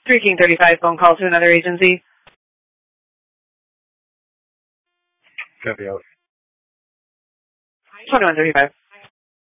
3 King 35, phone call to another agency. Copy out. 2135.